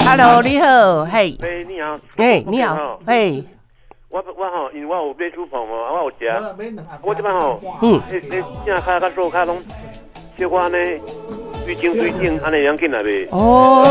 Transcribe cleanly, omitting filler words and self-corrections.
，Hello， 你好，嘿， 你好， 你好，嘿， 我吼，因为我有买猪棚哦，我有食，我这摆吼，正骹甲手骹拢小可呢，水晶安尼样紧来袂？ 哦。